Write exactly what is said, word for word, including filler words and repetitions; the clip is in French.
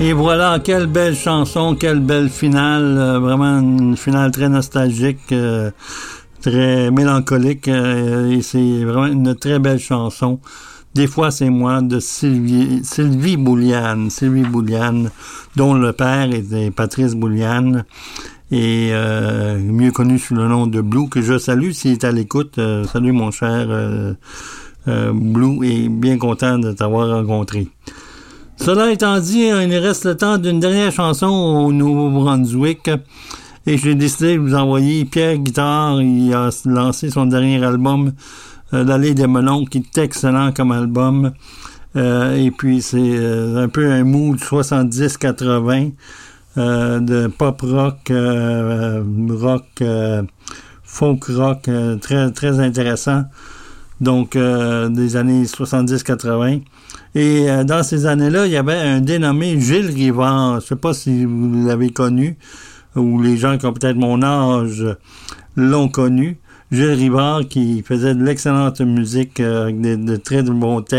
Et voilà, quelle belle chanson, quelle belle finale, euh, vraiment une finale très nostalgique, euh, très mélancolique, euh, et c'est vraiment une très belle chanson. Des fois, c'est moi, de Sylvie, Sylvie Bouliane, Sylvie Bouliane, dont le père était Patrice Bouliane, et euh, mieux connu sous le nom de Blue, que je salue s'il est à l'écoute. Euh, salut mon cher euh, euh, Blue, et bien content de t'avoir rencontré. Cela étant dit, il nous reste le temps d'une dernière chanson au Nouveau-Brunswick, et j'ai décidé de vous envoyer Pierre Guitare. Il a lancé son dernier album, euh, L'Allée des Melons, qui est excellent comme album, euh, et puis c'est euh, un peu un mood soixante-dix quatre-vingts, euh, de pop rock, euh, rock, euh, folk rock, euh, très, très intéressant, donc euh, des années soixante-dix quatre-vingts. Et euh, dans ces années-là, il y avait un dénommé Gilles Rivard. Je ne sais pas si vous l'avez connu, ou les gens qui ont peut-être mon âge l'ont connu. Gilles Rivard qui faisait de l'excellente musique euh, avec de, de très bons textes.